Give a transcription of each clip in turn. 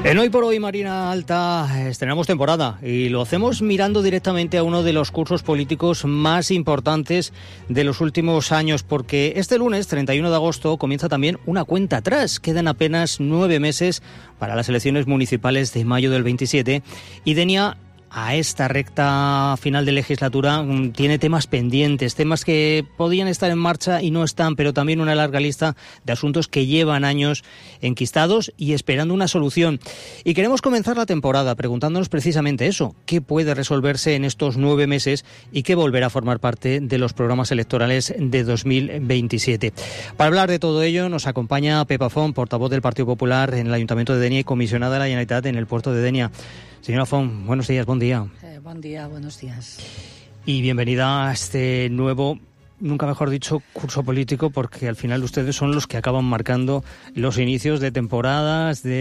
En Hoy por Hoy, Marina Alta, estrenamos temporada y lo hacemos mirando directamente a uno de los cursos políticos más importantes de los últimos años, porque este lunes, 31 de agosto, comienza también una cuenta atrás. Quedan apenas 9 meses para las elecciones municipales de mayo del 27 y Denia, a esta recta final de legislatura, tiene temas pendientes, temas que podían estar en marcha y no están, pero también una larga lista de asuntos que llevan años enquistados y esperando una solución. Y queremos comenzar la temporada preguntándonos precisamente eso: ¿qué puede resolverse en estos 9 meses y qué volverá a formar parte de los programas electorales de 2027? Para hablar de todo ello nos acompaña Pepa Font, portavoz del Partido Popular en el Ayuntamiento de Denia y comisionada de la Generalitat en el puerto de Denia. Señora Font, buenos días, buen día. Buen día, buenos días. Y bienvenida a este nuevo, nunca mejor dicho, curso político, porque al final ustedes son los que acaban marcando los inicios de temporadas, sí.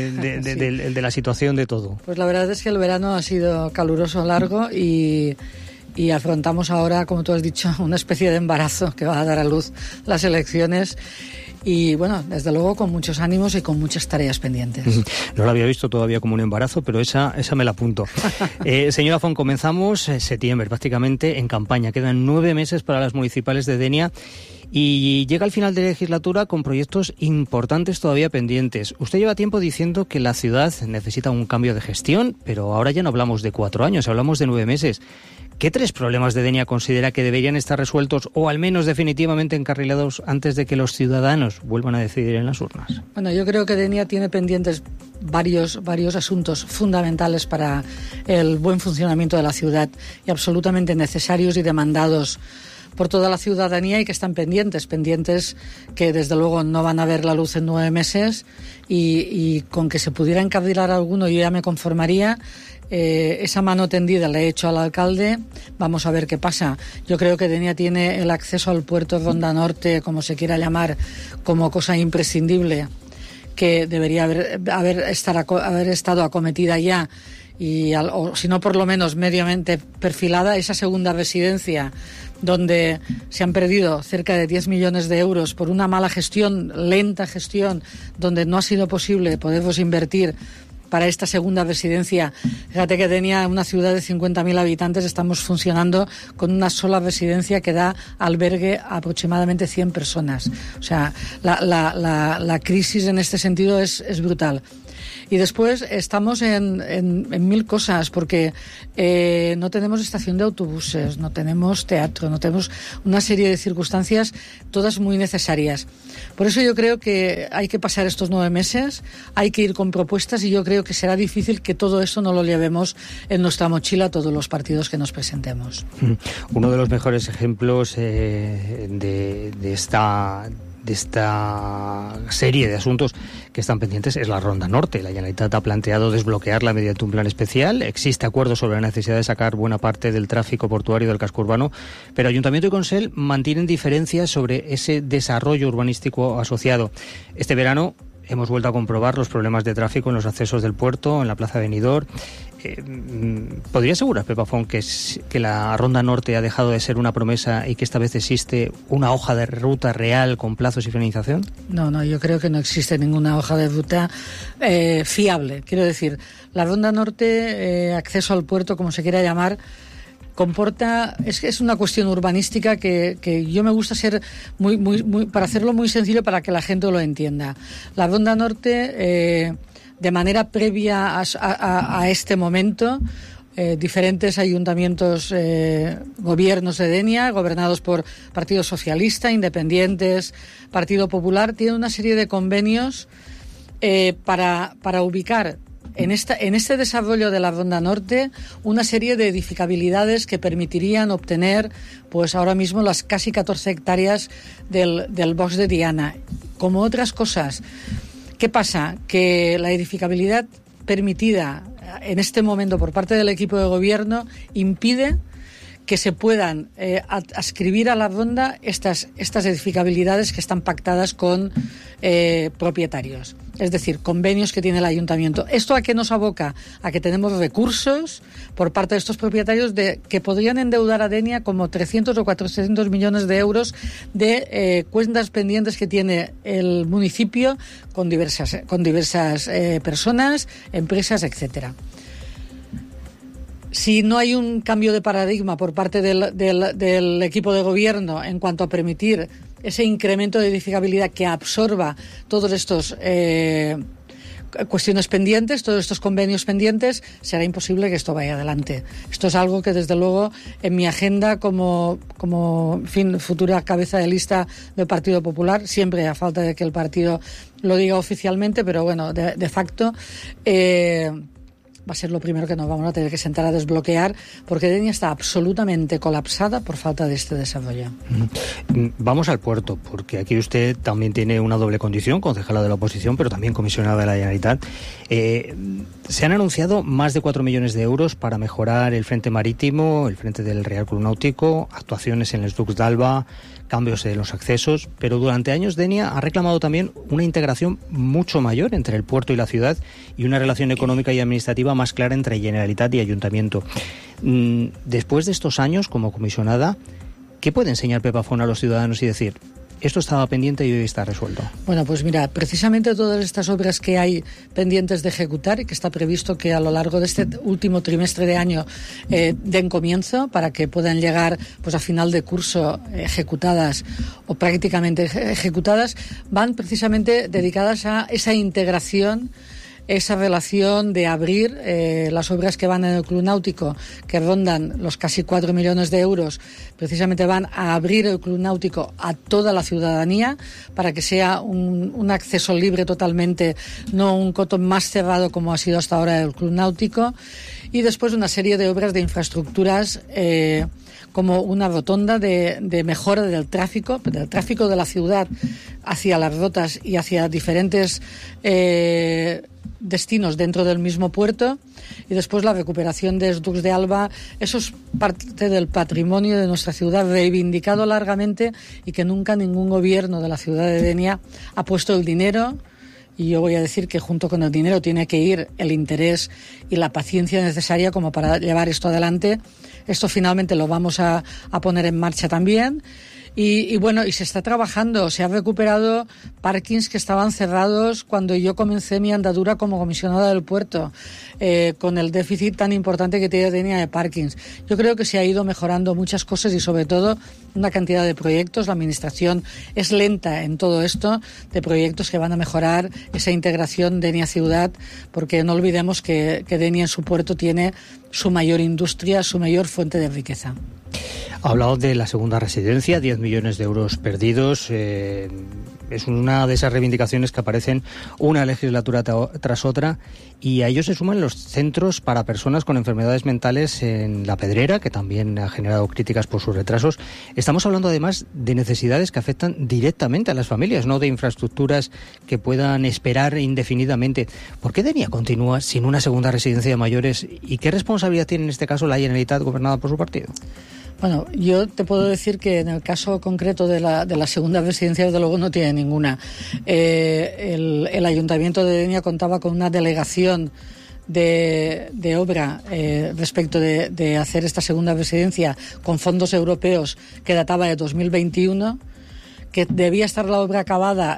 de la situación, de todo. Pues la verdad es que el verano ha sido caluroso, largo y afrontamos ahora, como tú has dicho, una especie de embarazo que va a dar a luz las elecciones. Y bueno, desde luego con muchos ánimos y con muchas tareas pendientes. No lo había visto todavía como un embarazo, pero esa me la apunto. Señora Font, comenzamos septiembre prácticamente en campaña. Quedan 9 meses para las municipales de Denia y llega al final de legislatura con proyectos importantes todavía pendientes. Usted lleva tiempo diciendo que la ciudad necesita un cambio de gestión, pero ahora ya no hablamos de 4 años, hablamos de 9 meses. ¿Qué 3 problemas de Denia considera que deberían estar resueltos o al menos definitivamente encarrilados antes de que los ciudadanos vuelvan a decidir en las urnas? Bueno, yo creo que Denia tiene pendientes varios asuntos fundamentales para el buen funcionamiento de la ciudad y absolutamente necesarios y demandados por toda la ciudadanía y que están pendientes que desde luego no van a ver la luz en 9 meses y con que se pudiera encarrilar alguno yo ya me conformaría. Esa mano tendida la he hecho al alcalde, vamos a ver qué pasa. Yo creo que Denia tiene el acceso al puerto Ronda Norte, como se quiera llamar, como cosa imprescindible, que debería haber estado acometida ya, o si no por lo menos mediamente perfilada. Esa segunda residencia donde se han perdido cerca de 10 millones de euros por una mala gestión, lenta gestión, donde no ha sido posible poderlos invertir para esta segunda residencia. Fíjate que Denia, una ciudad de 50.000 habitantes, estamos funcionando con una sola residencia que da albergue a aproximadamente 100 personas. O sea, la crisis en este sentido es brutal. Y después estamos en 1000 cosas, porque no tenemos estación de autobuses, no tenemos teatro, no tenemos una serie de circunstancias, todas muy necesarias. Por eso yo creo que hay que pasar estos 9 meses, hay que ir con propuestas y yo creo que será difícil que todo eso no lo llevemos en nuestra mochila todos los partidos que nos presentemos. Uno de los mejores ejemplos de esta serie de asuntos que están pendientes es la Ronda Norte. La Generalitat ha planteado desbloquearla mediante un plan especial. Existe acuerdo sobre la necesidad de sacar buena parte del tráfico portuario del casco urbano, pero Ayuntamiento y Consell mantienen diferencias sobre ese desarrollo urbanístico asociado. Este verano hemos vuelto a comprobar los problemas de tráfico en los accesos del puerto, en la plaza de Benidorm. ¿Podría asegurar, Pepa Font, que la Ronda Norte ha dejado de ser una promesa y que esta vez existe una hoja de ruta real con plazos y finalización? No, yo creo que no existe ninguna hoja de ruta fiable. Quiero decir, la Ronda Norte, acceso al puerto, como se quiera llamar, comporta, es una cuestión urbanística que yo me gusta ser muy para hacerlo muy sencillo para que la gente lo entienda. La Ronda Norte, de manera previa a este momento, diferentes ayuntamientos, gobiernos de Denia, gobernados por Partido Socialista, Independientes, Partido Popular, tienen una serie de convenios para ubicar en este desarrollo de la Ronda Norte una serie de edificabilidades que permitirían obtener pues ahora mismo las casi 14 hectáreas del Bosc de Diana, como otras cosas. ¿Qué pasa? Que la edificabilidad permitida en este momento por parte del equipo de gobierno impide que se puedan adscribir a la ronda estas edificabilidades que están pactadas con propietarios. Es decir, convenios que tiene el ayuntamiento. ¿Esto a qué nos aboca? A que tenemos recursos por parte de estos propietarios que podrían endeudar a Denia como 300 o 400 millones de euros de cuentas pendientes que tiene el municipio con diversas personas, empresas, etcétera. Si no hay un cambio de paradigma por parte del equipo de gobierno en cuanto a permitir ese incremento de edificabilidad que absorba todos estos cuestiones pendientes, todos estos convenios pendientes, será imposible que esto vaya adelante. Esto es algo que, desde luego, en mi agenda como futura cabeza de lista del Partido Popular, siempre a falta de que el partido lo diga oficialmente, pero bueno, de facto, va a ser lo primero que nos vamos a tener que sentar a desbloquear, porque Denia está absolutamente colapsada por falta de este desarrollo. Vamos al puerto, porque aquí usted también tiene una doble condición, concejala de la oposición, pero también comisionada de la Generalitat. Se han anunciado más de 4 millones de euros para mejorar el frente marítimo, el frente del Real Club Náutico, actuaciones en los Ducs d'Alba, cambios en los accesos, pero durante años Denia ha reclamado también una integración mucho mayor entre el puerto y la ciudad y una relación económica y administrativa más clara entre Generalitat y Ayuntamiento. Después de estos años como comisionada, ¿qué puede enseñar Pepa Font a los ciudadanos y decir: esto estaba pendiente y hoy está resuelto? Bueno, pues mira, precisamente todas estas obras que hay pendientes de ejecutar y que está previsto que a lo largo de este último trimestre de año den comienzo para que puedan llegar pues a final de curso ejecutadas o prácticamente ejecutadas, van precisamente dedicadas a esa integración, esa relación de abrir las obras que van en el Club Náutico, que rondan los casi 4 millones de euros, precisamente van a abrir el Club Náutico a toda la ciudadanía para que sea un acceso libre totalmente, no un coto más cerrado como ha sido hasta ahora el Club Náutico. Y después una serie de obras de infraestructuras como una rotonda de mejora del tráfico de la ciudad hacia las rotas y hacia diferentes destinos dentro del mismo puerto, y después la recuperación de los Ducs d'Alba. Eso es parte del patrimonio de nuestra ciudad, reivindicado largamente, y que nunca ningún gobierno de la ciudad de Denia ha puesto el dinero. Y yo voy a decir que junto con el dinero tiene que ir el interés y la paciencia necesaria como para llevar esto adelante. Esto finalmente lo vamos a poner en marcha también. Y bueno, y se está trabajando, se han recuperado parkings que estaban cerrados cuando yo comencé mi andadura como comisionada del puerto, con el déficit tan importante que tenía de parkings. Yo creo que se ha ido mejorando muchas cosas y sobre todo una cantidad de proyectos. La administración es lenta en todo esto, de proyectos que van a mejorar esa integración Denia-ciudad, porque no olvidemos que Denia en su puerto tiene su mayor industria, su mayor fuente de riqueza. Ha hablado de la segunda residencia, 10 millones de euros perdidos. Es una de esas reivindicaciones que aparecen una legislatura tras otra, y a ellos se suman los centros para personas con enfermedades mentales en La Pedrera, que también ha generado críticas por sus retrasos. Estamos hablando además de necesidades que afectan directamente a las familias, no de infraestructuras que puedan esperar indefinidamente. ¿Por qué Denia continúa sin una segunda residencia de mayores y qué responsabilidad tiene en este caso la Generalitat gobernada por su partido? Bueno, yo te puedo decir que en el caso concreto de la segunda residencia, desde luego no tiene ninguna. El Ayuntamiento de Denia contaba con una delegación de obra respecto de hacer esta segunda residencia con fondos europeos que databa de 2021, que debía estar la obra acabada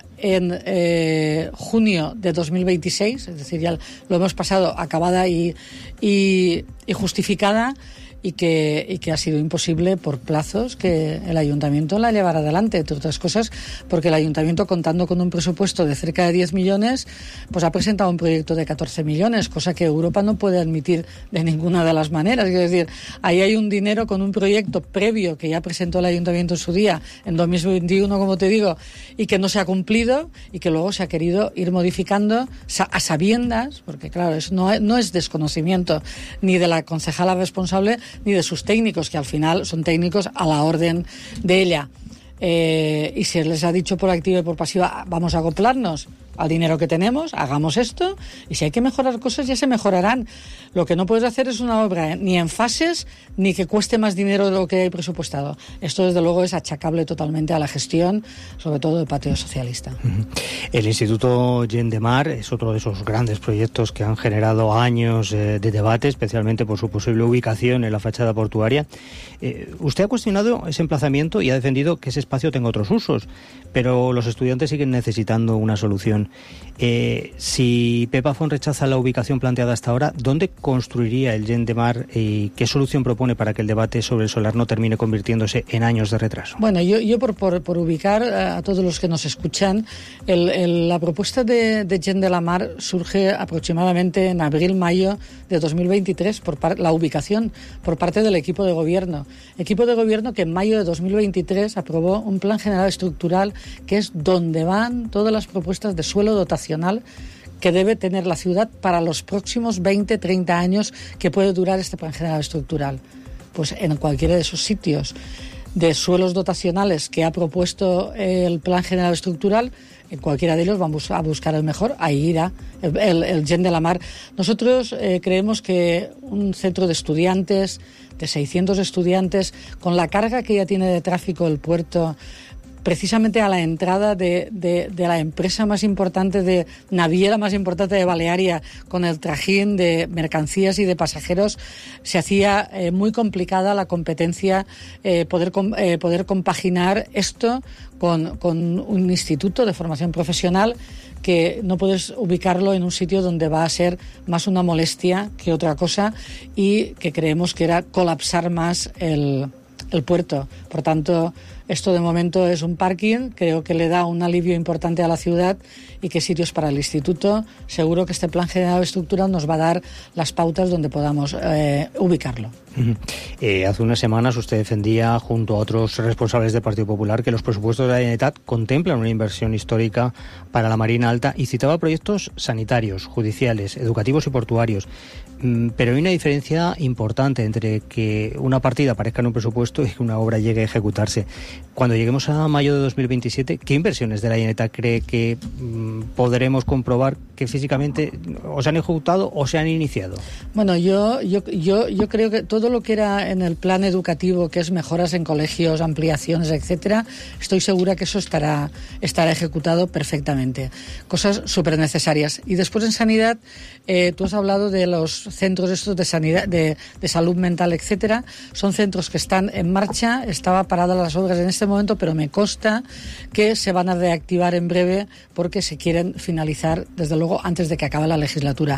en junio de 2026, es decir, ya lo hemos pasado acabada y justificada, y que ha sido imposible por plazos que el Ayuntamiento la llevara adelante, entre otras cosas porque el Ayuntamiento, contando con un presupuesto de cerca de 10 millones, pues ha presentado un proyecto de 14 millones, cosa que Europa no puede admitir de ninguna de las maneras. Es decir, ahí hay un dinero con un proyecto previo que ya presentó el Ayuntamiento en su día, en 2021, como te digo, y que no se ha cumplido y que luego se ha querido ir modificando a sabiendas, porque claro, eso no es desconocimiento ni de la concejala responsable ni de sus técnicos, que al final son técnicos a la orden de ella. Y se les ha dicho por activa y por pasiva, vamos a acoplarnos. al dinero que tenemos, hagamos esto, y si hay que mejorar cosas ya se mejorarán. Lo que no puedes hacer es una obra ni en fases ni que cueste más dinero de lo que hay presupuestado. Esto desde luego es achacable totalmente a la gestión, sobre todo del Partido Socialista. El Instituto Gent de Mar es otro de esos grandes proyectos que han generado años de debate, especialmente por su posible ubicación en la fachada portuaria. Usted ha cuestionado ese emplazamiento y ha defendido que ese espacio tenga otros usos, pero los estudiantes siguen necesitando una solución. Si Pepafón rechaza la ubicación planteada hasta ahora, ¿dónde construiría el Gent de Mar y qué solución propone para que el debate sobre el solar no termine convirtiéndose en años de retraso? Bueno, yo por ubicar a todos los que nos escuchan, la propuesta de Gent de la Mar surge aproximadamente en abril-mayo de 2023, la ubicación por parte del equipo de gobierno. Equipo de gobierno que en mayo de 2023 aprobó un plan general estructural que es donde van todas las propuestas de suelo dotacional que debe tener la ciudad para los próximos 20, 30 años que puede durar este plan general estructural. Pues en cualquiera de esos sitios de suelos dotacionales que ha propuesto el plan general estructural, en cualquiera de ellos vamos a buscar el mejor, ahí irá el Gent de la Mar. Nosotros creemos que un centro de estudiantes, de 600 estudiantes, con la carga que ya tiene de tráfico el puerto, precisamente a la entrada de la empresa más importante, de naviera más importante de Balearia, con el trajín de mercancías y de pasajeros, se hacía muy complicada la competencia, poder compaginar esto con un instituto de formación profesional que no puedes ubicarlo en un sitio donde va a ser más una molestia que otra cosa y que creemos que era colapsar más el puerto. Por tanto, esto de momento es un parking, creo que le da un alivio importante a la ciudad y que sitios para el instituto. Seguro que este plan general estructural nos va a dar las pautas donde podamos ubicarlo. Hace unas semanas usted defendía, junto a otros responsables del Partido Popular, que los presupuestos de la Generalitat contemplan una inversión histórica para la Marina Alta y citaba proyectos sanitarios, judiciales, educativos y portuarios. Pero hay una diferencia importante entre que una partida aparezca en un presupuesto y que una obra llegue a ejecutarse. Cuando lleguemos a mayo de 2027, ¿qué inversiones de la Generalitat cree que podremos comprobar que físicamente o se han ejecutado o se han iniciado? Bueno, yo creo que todo lo que era en el plan educativo, que es mejoras en colegios, ampliaciones, etcétera, estoy segura que eso estará ejecutado perfectamente. Cosas súper necesarias. Y después en sanidad, tú has hablado de los centros estos de sanidad, de salud mental, etcétera. Son centros que están en marcha, estaba paradas las obras en este momento, pero me consta que se van a reactivar en breve porque se quieren finalizar, desde luego, antes de que acabe la legislatura.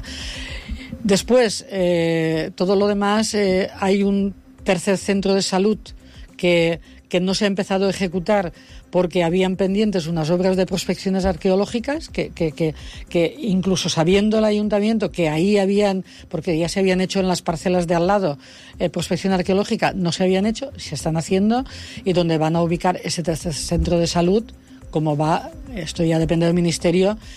Después, todo lo demás, hay un tercer centro de salud que no se ha empezado a ejecutar porque habían pendientes unas obras de prospecciones arqueológicas que incluso sabiendo el ayuntamiento que ahí habían, porque ya se habían hecho en las parcelas de al lado prospección arqueológica, no se habían hecho, se están haciendo, y donde van a ubicar ese tercer centro de salud, como va, esto ya depende del Ministerio,